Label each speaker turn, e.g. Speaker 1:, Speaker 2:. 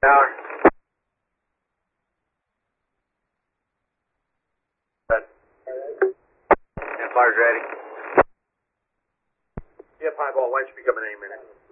Speaker 1: Tower. Empire's ready.
Speaker 2: Yep, Highball, White should be coming any minute.